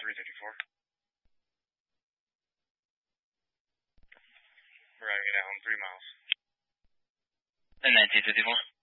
354. Right, yeah, I'm 3 miles. And 1954.